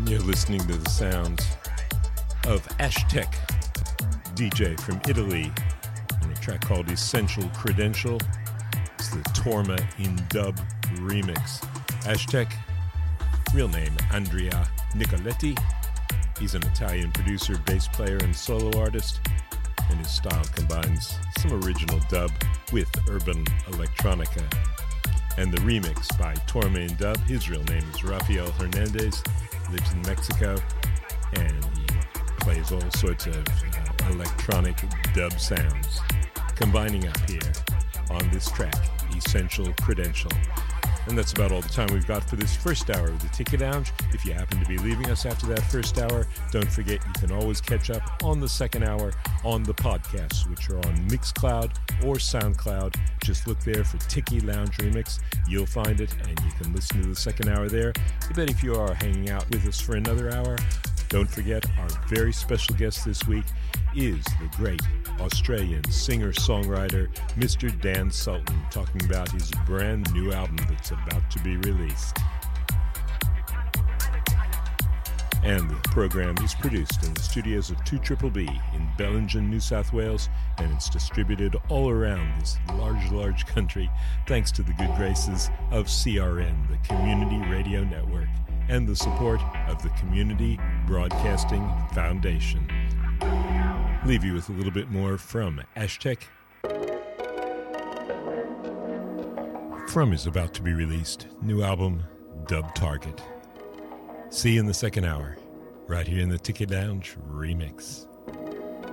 You're listening to the sounds of Ashtek, DJ from Italy, on a track called Essential Credential. It's the Torma in Dub remix. Ashtek, real name Andrea Nicoletti. He's an Italian producer, bass player, and solo artist, and his style combines some original dub with urban electronica. And the remix by Torma in Dub, his real name is Rafael Hernandez, lives in Mexico, and he plays all sorts of electronic dub sounds, combining up here on this track, Essential Credential. And that's about all the time we've got for this first hour of the Ticket Lounge. If you happen to be leaving us after that first hour, don't forget you can always catch up on the second hour on the podcasts, which are on Mixcloud or SoundCloud. Just look there for Tiki Lounge Remix. You'll find it, and you can listen to the second hour there. But then if you are hanging out with us for another hour, don't forget our very special guest this week is the great Australian singer-songwriter Mr. Dan Sultan, talking about his brand new album that's about to be released. And the program is produced in the studios of 2BBB in Bellingen, New South Wales, and it's distributed all around this large country thanks to the good graces of CRN, the Community Radio Network, and the support of the Community Broadcasting Foundation. Leave you with a little bit more from Ashtek. From his about to be released new album, Dub Target. See you in the second hour, right here in the Ticket Lounge Remix.